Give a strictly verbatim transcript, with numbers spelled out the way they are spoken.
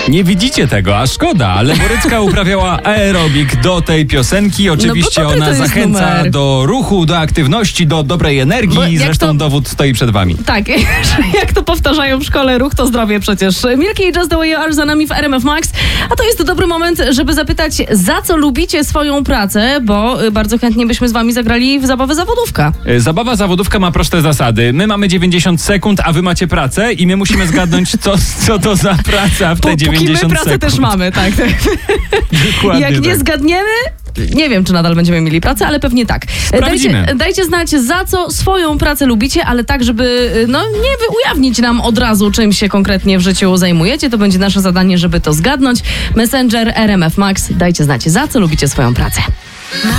Nie widzicie tego, a szkoda, ale Borycka uprawiała aerobik do tej piosenki. Oczywiście no ona zachęca numer. do ruchu, do aktywności, do dobrej energii. Zresztą to... dowód stoi przed wami. Tak, jak to powtarzają w szkole, ruch to zdrowie przecież. Milky i Just the Way You Are za nami w R M F Max. A to jest dobry moment, żeby zapytać, za co lubicie swoją pracę, bo bardzo chętnie byśmy z wami zagrali w zabawę zawodówka. Zabawa zawodówka ma proste zasady. My mamy dziewięćdziesiąt sekund, a wy macie pracę i my musimy zgadnąć, co, co to za praca w te dziewięćdziesiąt sekund. Póki my pracę też mamy, tak. Dokładnie Jak nie tak. zgadniemy, nie wiem, czy nadal będziemy mieli pracę, ale pewnie tak. Dajcie, dajcie znać, za co swoją pracę lubicie, ale tak, żeby no, nie ujawnić nam od razu, czym się konkretnie w życiu zajmujecie. To będzie nasze zadanie, żeby to zgadnąć. Messenger R M F Max. Dajcie znać, za co lubicie swoją pracę.